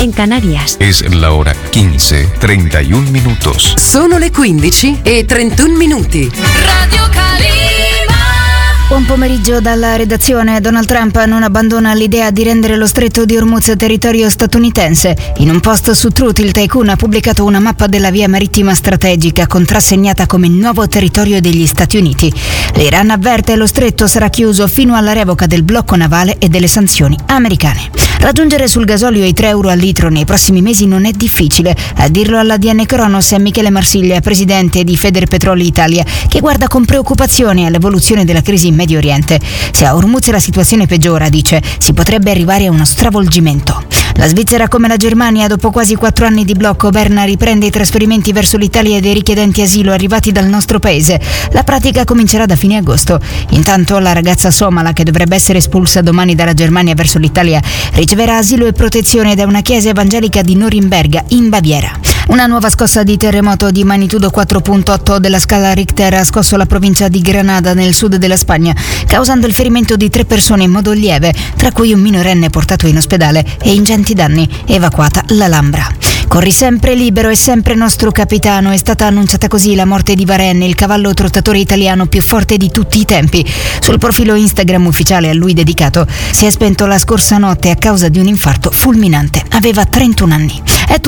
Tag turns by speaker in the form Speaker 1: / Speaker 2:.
Speaker 1: en Canarias.
Speaker 2: Es la hora 15:31 minutos.
Speaker 3: Sono le 15:31 minuti.
Speaker 4: Radio Calima.
Speaker 5: Buon pomeriggio dalla redazione. Donald Trump non abbandona l'idea di rendere lo stretto di Hormuz territorio statunitense. In un post su Truth il tycoon ha pubblicato una mappa della via marittima strategica contrassegnata come nuovo territorio degli Stati Uniti. L'Iran avverte lo stretto sarà chiuso fino alla revoca del blocco navale e delle sanzioni americane. Raggiungere sul gasolio i 3 euro al litro nei prossimi mesi non è difficile. A dirlo all'ADN Cronos è Michele Marsiglia, presidente di Federpetroli Italia, che guarda con preoccupazione all'evoluzione della crisi in Medio Oriente. Se a Hormuz la situazione peggiora, dice, si potrebbe arrivare a uno stravolgimento. La Svizzera, come la Germania, dopo quasi 4 anni di blocco, Berna riprende i trasferimenti verso l'Italia dei richiedenti asilo arrivati dal nostro paese. La pratica comincerà da fine agosto. Intanto la ragazza somala, che dovrebbe essere espulsa domani dalla Germania verso l'Italia, riceverà asilo e protezione da una chiesa evangelica di Norimberga, in Baviera. Una nuova scossa di terremoto di magnitudo 4.8 della scala Richter ha scosso la provincia di Granada nel sud della Spagna, causando il ferimento di 3 persone in modo lieve, tra cui un minorenne portato in ospedale e ingenti danni, evacuata l'Alhambra. Corri sempre libero e sempre nostro capitano. È stata annunciata così la morte di Varenne, il cavallo trottatore italiano più forte di tutti i tempi. Sul profilo Instagram ufficiale a lui dedicato si è spento la scorsa notte a causa di un infarto fulminante. Aveva 31 anni. È tutto